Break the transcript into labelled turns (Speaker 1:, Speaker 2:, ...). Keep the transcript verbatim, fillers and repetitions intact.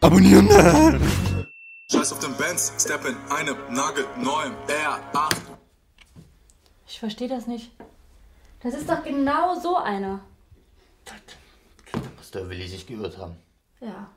Speaker 1: abonnieren.
Speaker 2: Scheiß auf den Benz, step in einem nagelneuen R acht.
Speaker 3: Ich verstehe das nicht. Das ist doch genau so einer.
Speaker 1: Da muss der Willi sich geirrt haben.
Speaker 3: Ja.